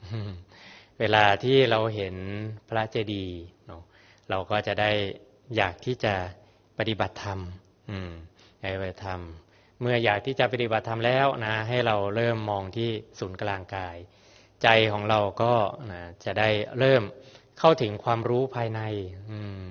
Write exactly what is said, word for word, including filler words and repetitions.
เวลาที่เราเห็นพระเจดีย์เนาะเราก็จะได้อยากที่จะปฏิบัติธรรมอืมปฏิบัติธรรมเมื่ออยากที่จะปฏิบัติธรรมแล้วนะให้เราเริ่มมองที่ศูนย์กลางกายใจของเราก็นะจะได้เริ่มเข้าถึงความรู้ภายในอืม